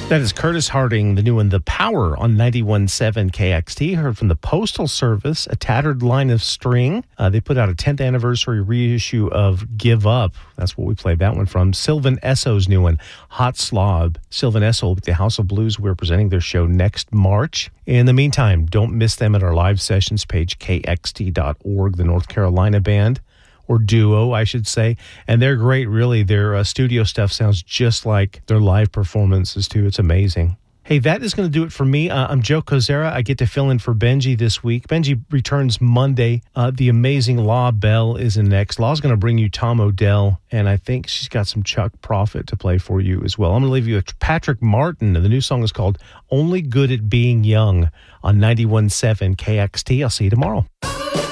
That is Curtis Harding, the new one, The Power, on 91.7 KXT. Heard from the Postal Service, A Tattered Line of String. They put out a 10th anniversary reissue of Give Up. That's what we played that one from. Sylvan Esso's new one, Hot Slob. Sylvan Esso with the House of Blues. We're presenting their show next March. In the meantime, don't miss them at our live sessions page, kxt.org, the North Carolina band. Or duo, I should say. And they're great, really. Their studio stuff sounds just like their live performances, too. It's amazing. Hey, that is going to do it for me. I'm Joe Kozera. I get to fill in for Benji this week. Benji returns Monday. The amazing Law Bell is in next. Law's going to bring you Tom Odell, and I think she's got some Chuck Prophet to play for you as well. I'm going to leave you with Patrick Martin. The new song is called Only Good at Being Young on 91.7 KXT. I'll see you tomorrow.